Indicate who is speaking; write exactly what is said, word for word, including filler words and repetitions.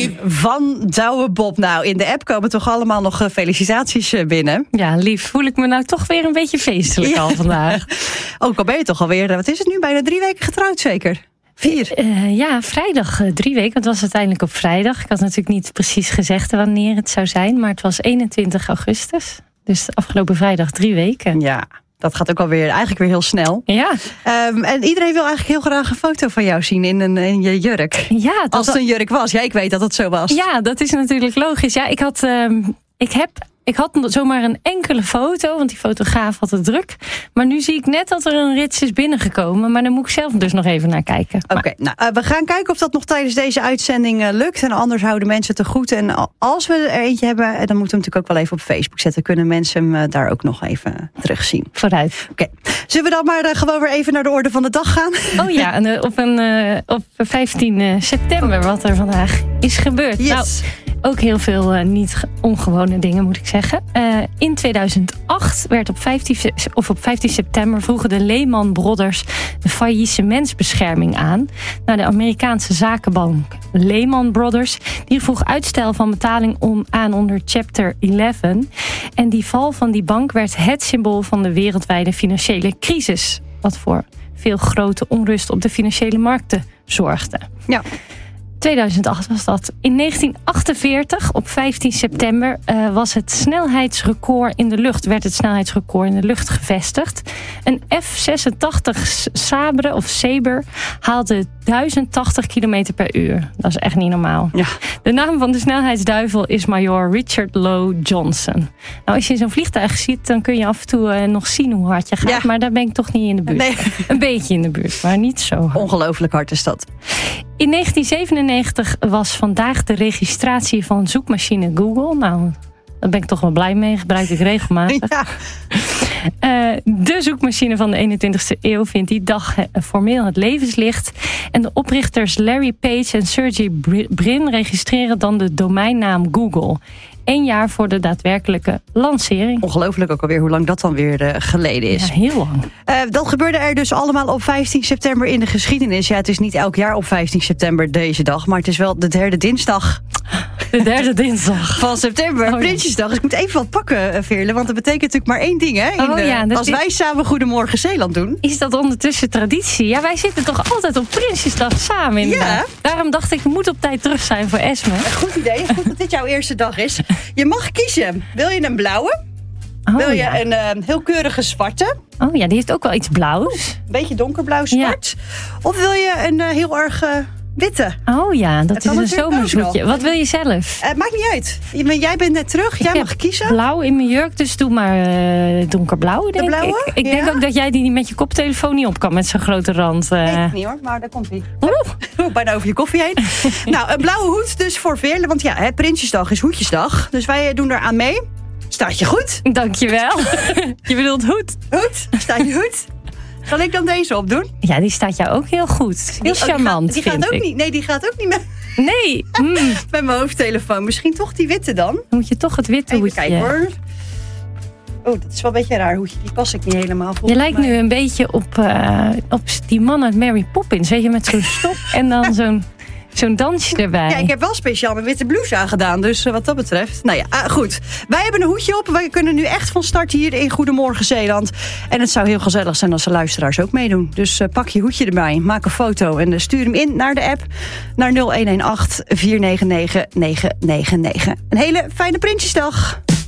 Speaker 1: van Douwe Bob. Nou, in de app komen toch allemaal nog felicitaties binnen.
Speaker 2: Ja, lief. Voel ik me nou toch weer een beetje feestelijk ja. al vandaag.
Speaker 1: Ook al ben je toch alweer, wat is het nu, bijna drie weken getrouwd zeker? Vier?
Speaker 2: Uh, ja, vrijdag uh, drie weken. Het was uiteindelijk op vrijdag. Ik had natuurlijk niet precies gezegd wanneer het zou zijn. Maar het was eenentwintig augustus. Dus afgelopen vrijdag drie weken.
Speaker 1: Ja, dat gaat ook alweer eigenlijk weer heel snel.
Speaker 2: Ja.
Speaker 1: Um, en iedereen wil eigenlijk heel graag een foto van jou zien in, een, in je jurk.
Speaker 2: Ja,
Speaker 1: als het een jurk was. Ja, ik weet dat het zo was.
Speaker 2: Ja, dat is natuurlijk logisch. Ja, ik had... Um, ik heb... Ik had zomaar een enkele foto, want die fotograaf had het druk. Maar nu zie ik net dat er een rits is binnengekomen. Maar daar moet ik zelf dus nog even naar kijken.
Speaker 1: Oké, okay, nou, uh, we gaan kijken of dat nog tijdens deze uitzending uh, lukt. En anders houden mensen te goed. En als we er eentje hebben, dan moeten we hem natuurlijk ook wel even op Facebook zetten. Kunnen mensen hem uh, daar ook nog even terugzien.
Speaker 2: Vooruit.
Speaker 1: Oké, okay. Zullen we dan maar uh, gewoon weer even naar de orde van de dag gaan?
Speaker 2: Oh ja, en, uh, op, een, uh, op vijftien september wat er vandaag is gebeurd.
Speaker 1: Yes.
Speaker 2: Nou, ook heel veel uh, niet ongewone dingen, moet ik zeggen. Uh, in tweeduizend acht werd op vijftien, of op vijftien september vroegen de Lehman Brothers de faillissementsbescherming aan. Nou, de Amerikaanse zakenbank Lehman Brothers die vroeg uitstel van betaling om aan onder Chapter elf. En die val van die bank werd het symbool van de wereldwijde financiële crisis. Wat voor veel grote onrust op de financiële markten zorgde.
Speaker 1: Ja.
Speaker 2: tweeduizend acht was dat. In negentien achtenveertig, op vijftien september, uh, was het snelheidsrecord in de lucht, werd het snelheidsrecord in de lucht gevestigd. Een F zesentachtig Sabre of Sabre haalde duizend tachtig kilometer per uur. Dat is echt niet normaal.
Speaker 1: Ja.
Speaker 2: De naam van de snelheidsduivel is Major Richard Low Johnson. Nou, als je zo'n vliegtuig ziet, dan kun je af en toe uh, nog zien hoe hard je gaat. Ja. Maar daar ben ik toch niet in de buurt. Nee. Een beetje in de buurt, maar niet zo hard.
Speaker 1: Ongelooflijk hard is dat.
Speaker 2: In negentien zevenennegentig was vandaag de registratie van zoekmachine Google. Nou, daar ben ik toch wel blij mee. Gebruik ik regelmatig. Ja. Uh, de zoekmachine van de eenentwintigste eeuw vindt die dag formeel het levenslicht. En de oprichters Larry Page en Sergey Brin registreren dan de domeinnaam Google. Eén jaar voor de daadwerkelijke lancering.
Speaker 1: Ongelooflijk ook alweer hoe lang dat dan weer uh, geleden is.
Speaker 2: Ja, heel lang.
Speaker 1: Uh, dat gebeurde er dus allemaal op vijftien september in de geschiedenis. Ja, het is niet elk jaar op vijftien september deze dag, maar het is wel de derde dinsdag.
Speaker 2: De derde dinsdag.
Speaker 1: Van september, oh, Prinsjesdag. Dus ik moet even wat pakken, Veerle, want dat betekent natuurlijk maar één ding. Hè? In
Speaker 2: oh,
Speaker 1: de,
Speaker 2: ja,
Speaker 1: als
Speaker 2: is...
Speaker 1: wij samen Goedemorgen Zeeland doen.
Speaker 2: Is dat ondertussen traditie? Ja, wij zitten toch altijd op Prinsjesdag samen. Ja. Daarom dacht ik, ik moet op tijd terug zijn voor Esme.
Speaker 1: Een goed idee. Goed dat dit jouw eerste dag is. Je mag kiezen. Wil je een blauwe? Oh, Wil je ja. een uh, heel keurige zwarte?
Speaker 2: Oh ja, die heeft ook wel iets blauws.
Speaker 1: Een beetje donkerblauw zwart. Ja. Of wil je een uh, heel erg uh, witte?
Speaker 2: Oh ja, dat is een zomerzoetje. Wat wil je zelf?
Speaker 1: Uh, maakt niet uit. Jij bent net terug. Jij
Speaker 2: ik
Speaker 1: mag kiezen.
Speaker 2: Blauw in mijn jurk, dus doe maar uh, donkerblauw. Denk
Speaker 1: De blauwe?
Speaker 2: Ik, ik
Speaker 1: ja?
Speaker 2: denk ook dat jij die met je koptelefoon niet op kan met zo'n grote rand. Uh...
Speaker 1: Nee, niet hoor, maar daar komt hij. Oeh, bijna over je koffie heen. Nou, een blauwe hoed dus voor Veerle. Want ja, hè, Prinsjesdag is hoedjesdag. Dus wij doen er aan mee. Staat je goed?
Speaker 2: Dankjewel. Je bedoelt hoed.
Speaker 1: Hoed? Staat je goed? Zal ik dan deze opdoen?
Speaker 2: Ja, die staat jou ook heel goed. Heel die, charmant,
Speaker 1: oh, die gaat, die gaat ook
Speaker 2: ik.
Speaker 1: niet. Nee, die gaat ook niet met...
Speaker 2: Nee. Mm.
Speaker 1: Met mijn hoofdtelefoon. Misschien toch die witte dan? Dan
Speaker 2: moet je toch het witte
Speaker 1: Even
Speaker 2: hoedje.
Speaker 1: Even kijken hoor. Oh, dat is wel een beetje een raar hoedje. Die pas ik niet helemaal.
Speaker 2: Je lijkt
Speaker 1: mij.
Speaker 2: nu een beetje op, uh, op die man uit Mary Poppins. Weet je, met zo'n stok en dan zo'n... Zo'n dansje erbij.
Speaker 1: Ja, ik heb wel speciaal mijn witte blouse aangedaan. Dus uh, wat dat betreft. Nou ja, uh, goed. Wij hebben een hoedje op. Wij kunnen nu echt van start hier in Goedemorgen Zeeland. En het zou heel gezellig zijn als de luisteraars ook meedoen. Dus uh, pak je hoedje erbij. Maak een foto. En uh, stuur hem in naar de app. Naar nul een een acht vier negen negen negen negen negen. Een hele fijne Prinsjesdag.